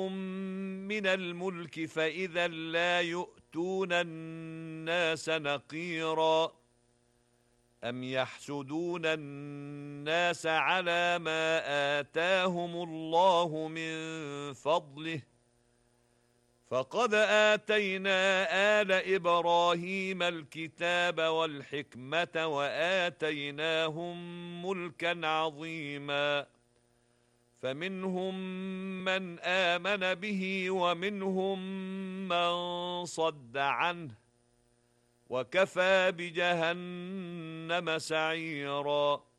من الملك فإذا لا يؤتون الناس نقيرا أم يحسدون الناس على ما آتاهم الله من فضله فقد آتينا آل إبراهيم الكتاب والحكمة وآتيناهم ملكا عظيما فمنهم من آمن به ومنهم من صد عنه وكفى بجهنم سعيرا